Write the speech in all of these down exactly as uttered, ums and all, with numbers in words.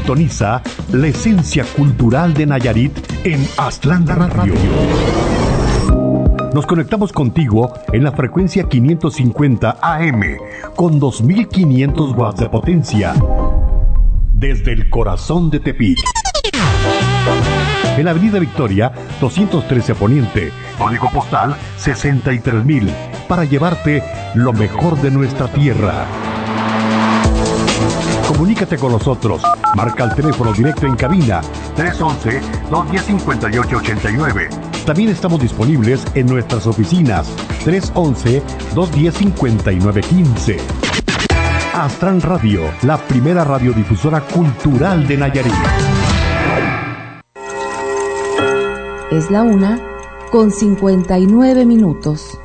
Sintoniza la esencia cultural de Nayarit en Aztlán Radio. Nos conectamos contigo en la frecuencia quinientos cincuenta A M con dos mil quinientos watts de potencia desde el corazón de Tepic. En la Avenida Victoria, doscientos trece Poniente, código postal sesenta y tres mil, para llevarte lo mejor de nuestra tierra. Comunícate con nosotros. Marca el teléfono directo en cabina tres once, dos diez, cincuenta y ocho ochenta y nueve. También estamos disponibles en nuestras oficinas tres once, dos diez, cincuenta y nueve quince. Aztlán Radio, la primera radiodifusora cultural de Nayarit. Es la una con cincuenta y nueve minutos.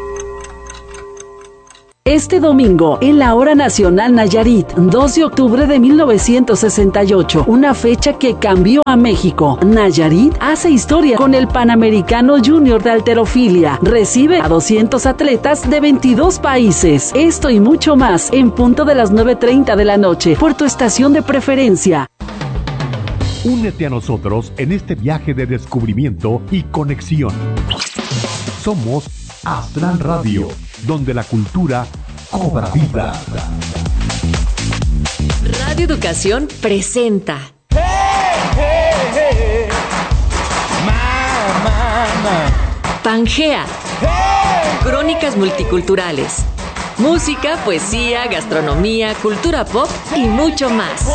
Este domingo, en la Hora Nacional Nayarit, dos de octubre de mil novecientos sesenta y ocho, una fecha que cambió a México. Nayarit hace historia con el Panamericano Junior de Halterofilia. Recibe a doscientos atletas de veintidós países. Esto y mucho más en punto de las nueve treinta de la noche por tu estación de preferencia. Únete a nosotros en este viaje de descubrimiento y conexión. Somos Aztlán Radio, donde la cultura cobra vida. Radio Educación presenta Hey, hey, hey. Ma, ma, ma. Pangea. Hey. Crónicas multiculturales. Música, poesía, gastronomía, cultura pop y mucho más.